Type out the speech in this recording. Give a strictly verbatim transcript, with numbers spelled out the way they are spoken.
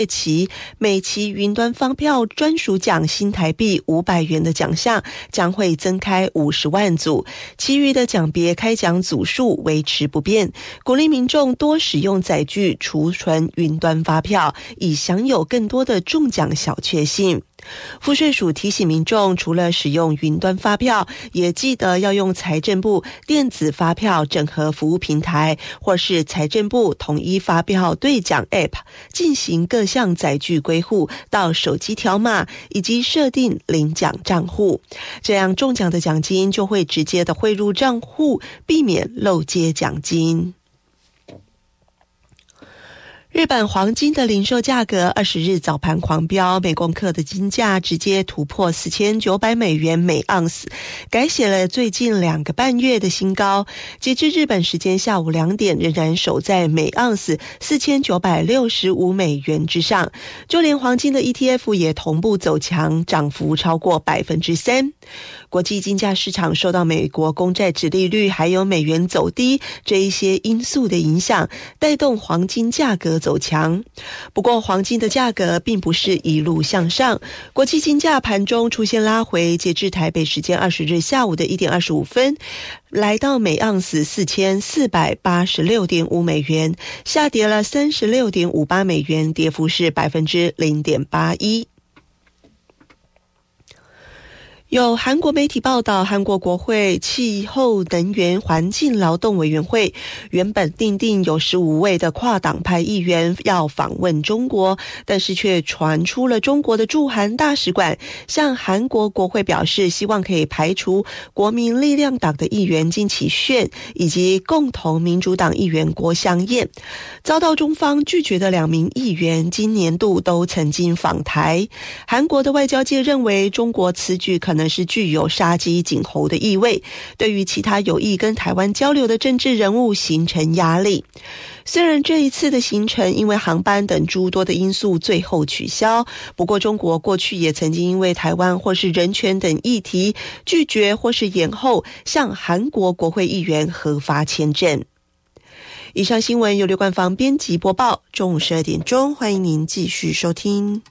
期每期云端发票专属奖新台币五百元的奖项将会增开五十万组，其余的奖别开奖组数维持不变，鼓励民众多使用载具储存云端发票，以享有更多的中奖小确幸。赋税署提醒民众，除了使用云端发票，也记得要用财政部电子发票整合服务平台，或是财政部统一发票兑奖 App 进行各项载具归户到手机条码，以及设定领奖账户，这样中奖的奖金就会直接的汇入账户，避免漏接奖金。日本黄金的零售价格二十日早盘狂飙，每公克的金价直接突破四千九百美元每盎司，改写了最近两个半月的新高。截至日本时间下午两点，仍然守在每盎司四千九百六十五美元之上。就连黄金的 E T F 也同步走强，涨幅超过百分之三。国际金价市场受到美国公债殖利率还有美元走低这一些因素的影响，带动黄金价格走强。不过黄金的价格并不是一路向上，国际金价盘中出现拉回，截至台北时间二十日下午的一点二十五分，来到每盎司四千四百八十六点五美元，下跌了三十六点五八美元，跌幅是百分之零点八一。有韩国媒体报道，韩国国会气候能源环境劳动委员会原本订定有十五位的跨党派议员要访问中国，但是却传出了中国的驻韩大使馆向韩国国会表示，希望可以排除国民力量党的议员金启炫以及共同民主党议员郭相彦，遭到中方拒绝的两名议员今年度都曾经访台。韩国的外交界认为，中国此举可能是具有杀鸡儆猴的意味，对于其他有意跟台湾交流的政治人物形成压力。虽然这一次的行程因为航班等诸多的因素最后取消，不过中国过去也曾经因为台湾或是人权等议题拒绝或是延后向韩国国会议员核发签证。以上新闻由刘冠芳编辑播报，中午十二点钟，欢迎您继续收听。